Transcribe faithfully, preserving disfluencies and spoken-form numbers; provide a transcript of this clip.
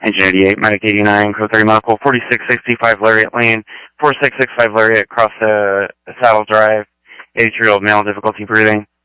Engine eighty-eight, Medic eighty-nine, Code thirty Medical, forty-six sixty-five Lariat Lane, four six six five Lariat, across the Saddle Drive, eighty-three-year-old male, difficulty breathing.